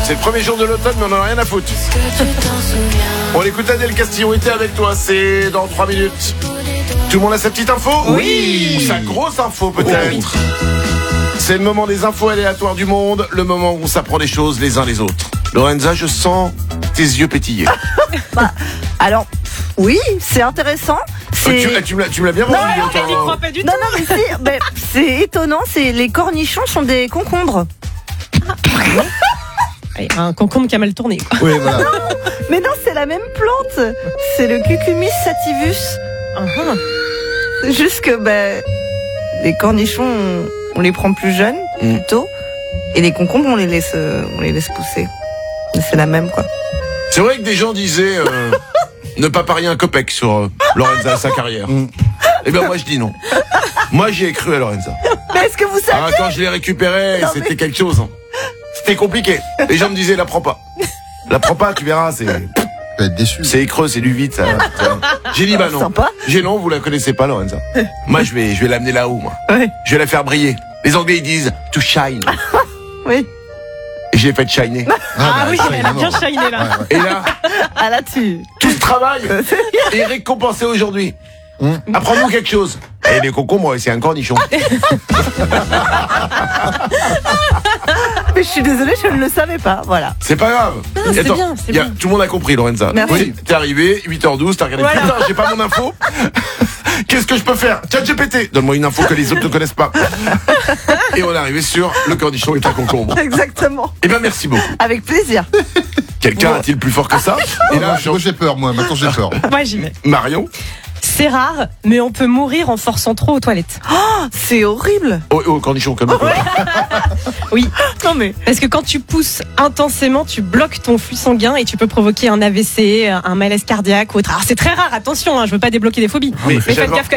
C'est le premier jour de l'automne, mais on en a rien à foutre. On écoute Adèle Castillo était avec toi, c'est dans 3 minutes. Tout le monde a sa petite info? Oui. Ou sa grosse info peut-être. Oui. C'est le moment des infos aléatoires du monde, le moment où on s'apprend des choses les uns les autres. Lorenza, je sens tes yeux pétiller. Alors, oui, c'est intéressant. Tu me l'as bien vendu. Elle n'y croit pas du tout. Non, mais si, c'est étonnant, les cornichons sont des concombres. Un concombre qui a mal tourné, quoi. Oui, voilà. Mais non, c'est la même plante. C'est le Cucumis sativus. C'est juste que les cornichons, on les prend plus jeunes, plutôt, et les concombres, on les laisse pousser. Mais c'est la même, quoi. C'est vrai que des gens disaient ne pas parier un copec sur Lorenza, sa carrière. Eh bien moi je dis non. Moi j'y ai cru à Lorenza. Mais est-ce que vous savez Quand je l'ai récupérée, Non, c'était quelque chose. Hein. C'était compliqué. Les gens me disaient la prends pas. La prends pas, tu verras, Tu vas être déçu. c'est creux, c'est du vide. Ça. J'ai dit non. Sympa. J'ai non, vous la connaissez pas Lorenza. Moi je vais l'amener là-haut, moi. Ouais. Je vais la faire briller. Les Anglais ils disent to shine. Oui. Et je l'ai fait shiner. Oui, elle a bien shiné là. Et là, Ah là, tu... tout ce travail est récompensé aujourd'hui. Apprends-nous quelque chose. Et les concombres, c'est un cornichon. Mais je suis désolée, je ne le savais pas, voilà. C'est pas grave. Non, c'est bien, c'est bien. Tout le monde a compris, Lorenza. Merci. Oui, t'es arrivé, 8h12, t'as regardé. Voilà. Putain, j'ai pas mon info. Qu'est-ce que je peux faire? ChatGPT, donne-moi une info que les autres ne connaissent pas. Et on est arrivé sur le cornichon est un concombre. Exactement. Eh ben, merci beaucoup. Avec plaisir. Quelqu'un a-t-il plus fort que ça? Et là, Moi j'ai peur, moi. Maintenant j'ai peur. Moi, j'y vais. Marion. C'est rare, mais on peut mourir en forçant trop aux toilettes. C'est horrible. Oh, cornichon, comme Oui. Non mais... Parce que quand tu pousses intensément, tu bloques ton flux sanguin et tu peux provoquer un AVC, un malaise cardiaque ou autre. Alors c'est très rare, attention, je veux pas débloquer des phobies. Mais Mais faites j'adore. gaffe